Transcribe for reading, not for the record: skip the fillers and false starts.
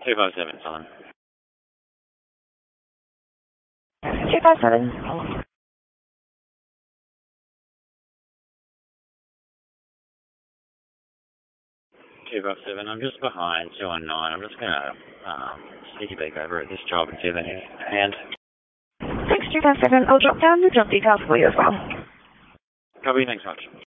257, Southern. 257. 257, I'm just behind 219. I'm just going to sticky beak over at this job and see if they need a hand. Thanks, 257. I'll drop down the job details for you as well. Copy, thanks much.